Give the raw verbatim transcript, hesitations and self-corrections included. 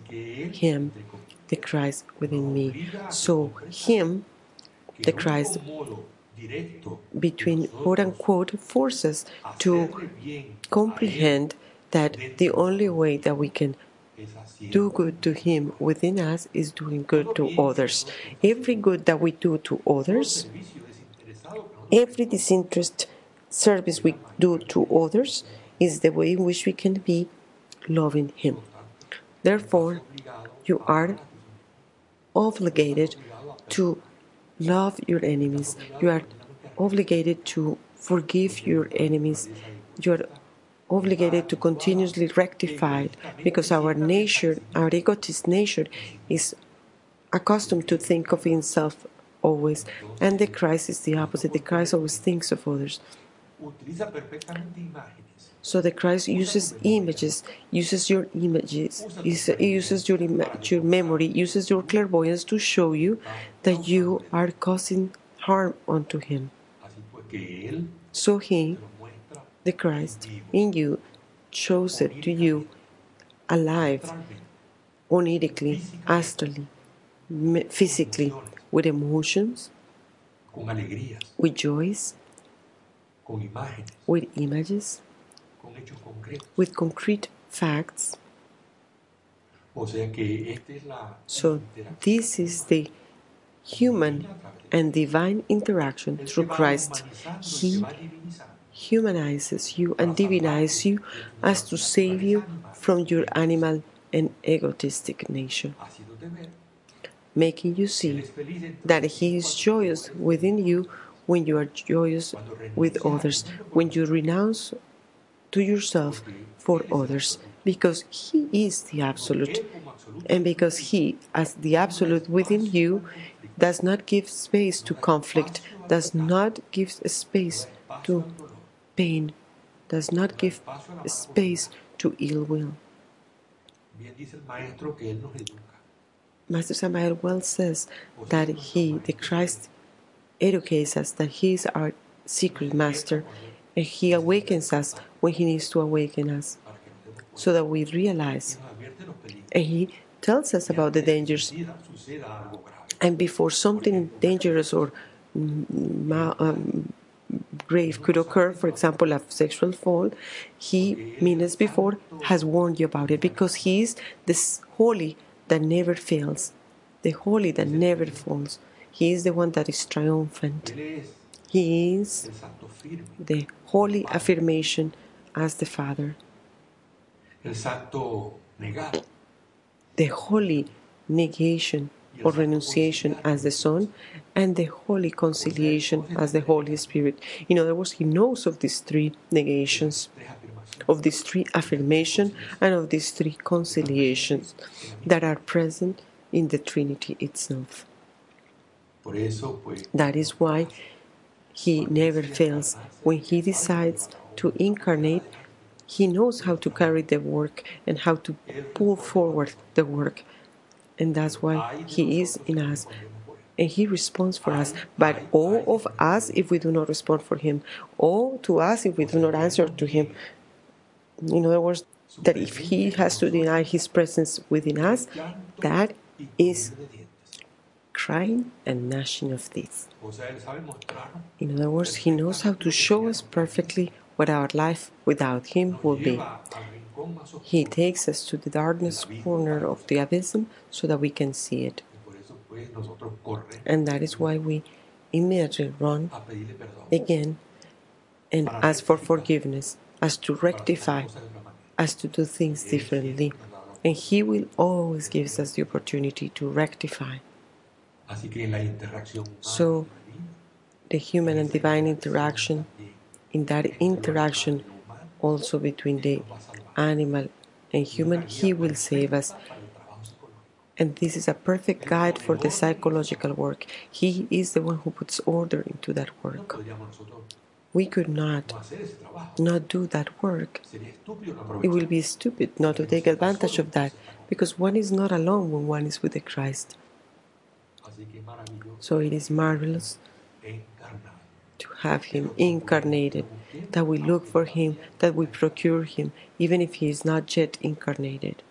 Him, the Christ within me. So Him, the Christ, between quote-unquote, forces to comprehend that the only way that we can do good to Him within us is doing good to others. Every good that we do to others, every disinterested service we do to others, is the way in which we can be loving Him. Therefore, you are obligated to love your enemies. You are obligated to forgive your enemies. You are obligated to continuously rectify, because our nature, our egotist nature, is accustomed to think of himself always, and the Christ is the opposite. The Christ always thinks of others. So the Christ uses images, uses your images, uses your, your memory, uses your clairvoyance to show you that you are causing harm unto Him. So He, the Christ, in you, shows it to you alive, onirically, astrally, physically, with emotions, with joys, with images, with concrete facts. So this is the human and divine interaction through Christ. He humanizes you and divinizes you as to save you from your animal and egotistic nature, making you see that He is joyous within you when you are joyous with others, when you renounce to yourself for others, because He is the Absolute, and because He, as the Absolute within you, does not give space to conflict, does not give space to pain, does not give space to ill will. Master Samael well says that He, the Christ, educates us, that He is our secret master, and He awakens us when He needs to awaken us, so that we realize. And He tells us about the dangers. And before something dangerous or um, grave could occur, for example, a sexual fault, He, minutes before, has warned you about it, because He is this holy that never fails, the holy that never falls. He is the one that is triumphant. He is the holy affirmation as the Father, the holy negation or renunciation as the Son, and the holy conciliation as the Holy Spirit. In other words, He knows of these three negations, of these three affirmations, and of these three conciliations that are present in the Trinity itself. That is why He never fails. When He decides to incarnate, He knows how to carry the work and how to pull forward the work. And that's why He is in us. And He responds for us. But all of us if we do not respond for Him. All to us if we do not answer to Him. In other words, that if He has to deny His presence within us, that is crying and gnashing of teeth. In other words, He knows how to show us perfectly what our life without Him will be. He takes us to the darkness corner of the abysm so that we can see it. And that is why we immediately run again and ask for forgiveness, as to rectify, as to do things differently. And He will always give us the opportunity to rectify. So, the human and divine interaction, in that interaction also between the animal and human, He will save us. And this is a perfect guide for the psychological work. He is the one who puts order into that work. We could not not do that work. It will be stupid not to take advantage of that, because one is not alone when one is with the Christ. So it is marvelous to have Him incarnated, that we look for Him, that we procure Him, even if He is not yet incarnated.